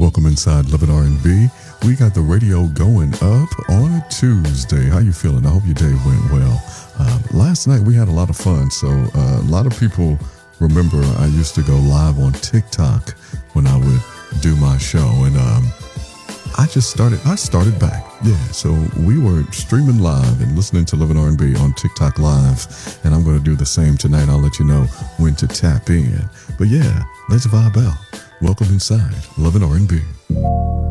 welcome inside Love It R&B. We got the radio going up on a Tuesday. How you feeling? I hope your day went well. Last night we had a lot of fun, so a lot of people remember I used to go live on TikTok when I would do my show, and I started back. Yeah, so we were streaming live and listening to Love It R&B on TikTok Live, and I'm going to do the same tonight. I'll let you know when to tap in. But yeah, let's vibe out. Welcome inside Love It R&B.